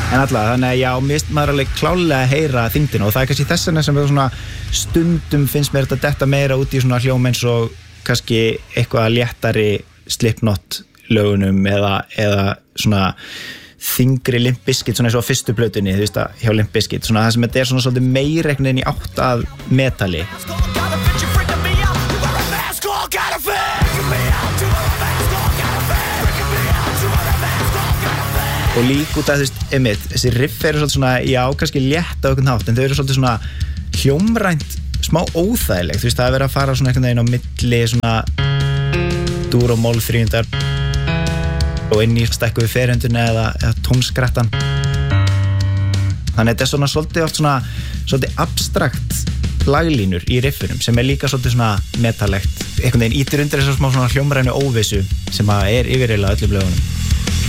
En allavega, þannig að já, maður alveg klálega að heyra þyngdina og það kannski þess vegna sem við svona stundum finnst mér þetta detta meira út í svona hljóm eins og kannski eitthvað léttari Slipknot lögunum eða svona þyngri Limp Bizkit svona eins og á fyrstu plötunni, þú veist að hjá Limp Bizkit svona það sem þetta svona svolítið meira einhvern veginn í átt að metali og líka út að þú veist, einmitt, þessi riff eru svolítið svona, já, kannski létt á einhvern hátt, en þau eru svolítið svona hljómrænt, smá óþægilegt, þú veist, það er verið að fara svona einhvern veginn á milli svona dúr og mól þrýjundar og inn í stekku við ferunduna eða tónskrattan. Þannig að þetta er svona svolítið oft svona, svolítið abstrakt laglínur í riffunum sem er líka svolítið svona metalegt, einhvern veginn ítir undir þessar smá svona hljómrænu óvissu sem að er yfir eiginlega öllum lögunum.